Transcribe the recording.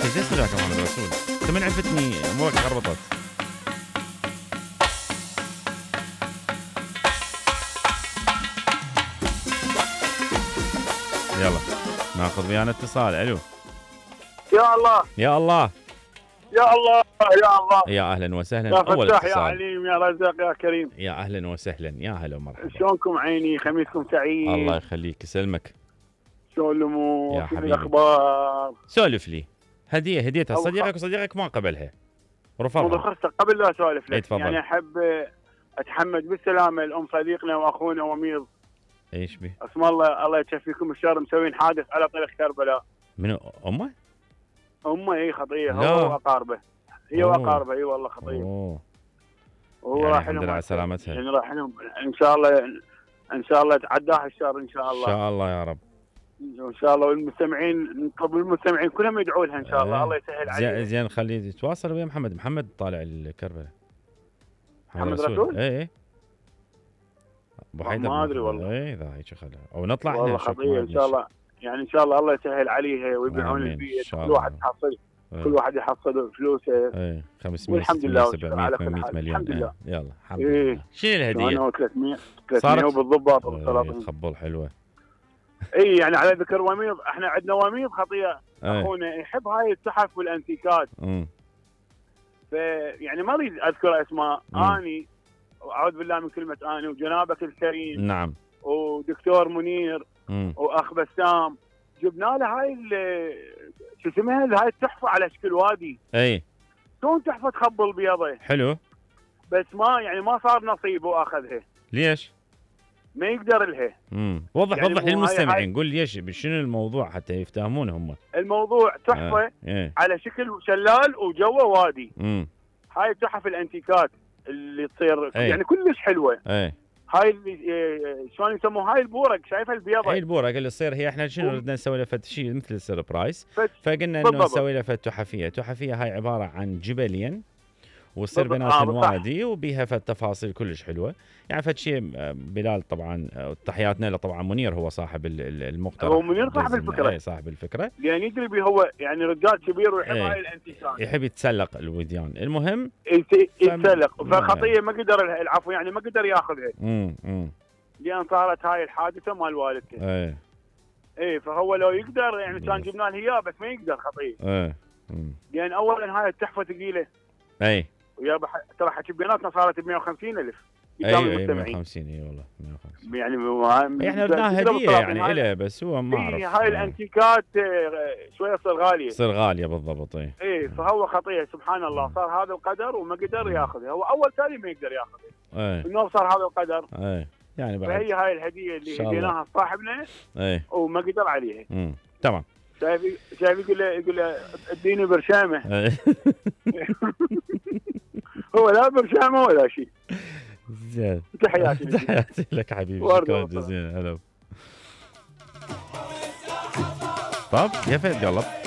زين صدقك يا محمد رسول، انت من عرفتني امورك خربطت. يلا ناخذ ويانا اتصال. الو. يا الله يا الله يا الله يا الله، يا اهلا وسهلا. يا اول فتاح يا اتصال. عليم يا رزاق يا كريم. يا اهلا وسهلا، يا هلا ومرحبا. شلونكم عيني؟ خميسكم سعيد. الله يخليك يسلمك. شلون الامور؟ يا كيف حبيبي. الاخبار؟ سولف لي هديتها صديقك وصديقك ما قبلها موضوع ورفضها. خاصة قبل لا اسولف اي لك، تفضل. يعني احب اتحمد بالسلامه لام صديقنا واخونا وميض ايش بي؟ اسم الله يكفيكم الشر، مسوين حادث على طريق كربلاء. من امه؟ امه اي خطيه، لا. هو واقاربه. هي أوه. واقاربه اي والله خطيه. اوه وهو يعني راح الحمد لهم لله على سلامتها. يعني راح لهم ان شاء الله تعداها الشر ان شاء ان الله. شاء الله يا رب. وان شاء الله والمستمعين، نطلب المستمعين كلهم يدعوا لها ان شاء الله. الله يسهل عليها. زين خليه يتواصل ويا محمد طالع الكربلاء. محمد رسول؟ اي ابو حيدر. ما ادري والله. اي اذا هيك خلها او نطلع احنا والله نشوف خطيه ان شاء الله، يعني ان شاء الله الله يسهل عليها ويبيعون آمين. البيت، إن شاء كل الله. واحد يحصل كل واحد يحصل فلوسه. اي 500 والحمد لله 600 والشكر على 700 كل 800 حال. مليون. الحمد لله. يلا الحمد إيه. لله. شنو الهديه؟ انا 300 صارت؟ وبالضبط وبالسلاطين. تخبل حلوه. اي يعني على ذكر وميض، احنا عندنا وميض خطيه. أي. اخونا يحب هاي التحف والانتيكات، يعني ما اريد اذكر اسماء. اني اعوذ بالله من كلمه اني وجنابك الكريم. نعم. ودكتور منير واخ بسام، جبنا له هاي شو اسمها هاي التحفه على شكل وادي. اي شلون تحفه تخبل بيضه، حلو. بس ما صار نصيب واخذها. ليش؟ ما يقدر لها. وضح يعني وضح مو للمستمعين، قول ليش شنو الموضوع حتى يفتهمون هم. الموضوع تحفه إيه. على شكل شلال وجوه وادي. هاي تحف الانتيكات اللي تصير يعني كلش حلوه. هاي اللي شلون يسموها، هاي البورق، شايفها البيضه؟ هاي البورق اللي تصير هي احنا شنو بدنا نسوي لها شيء مثل السربرايز، فقلنا انه نسوي لها تحفيه هاي عباره عن جبلين وتصير بيناتهم وادي وبيها تفاصيل كلش حلوه، يعني فد شيء. بلال طبعا تحياتنا له، طبعا منير هو صاحب المقترح. هو منير صاحب الفكره. اي صاحب الفكره، لان يدري بي هو يعني رجال كبير ويحب هاي الانتيكات، يحب يتسلق الوديان. المهم يتسلق، فخطيه ما قدر العفو يعني ما قدر ياخذها. لان صارت هاي الحادثه مال والدته. اي فهو لو يقدر يعني كان جبنا له اياه، بس ما يقدر خطيه. لان اولا هاي التحفه ثقيله. اي ويا ترى حكي بيناتنا صارت ب 150,000 قدام المستمعين. 150 اي والله 150 يعني احنا بدناها هديه يعني إله، بس هو ما اعرف. هاي الانتيكات شويه تصير غاليه. تصير غاليه بالضبط. اي فهو خطيه سبحان الله، صار هذا القدر وما قدر ياخذها. هو اول تالي ما يقدر ياخذها، انه صار هذا القدر. يعني بعد فهي هاي الهديه اللي هديناها لصاحبنا وما قدر عليها. تمام. شايف يقول له اديني برشامه. هو لا برشامه ولا شيء. زين تحياتي لك حبيبي، شكرا جزيلا. هلا. طب يا فهد قلب.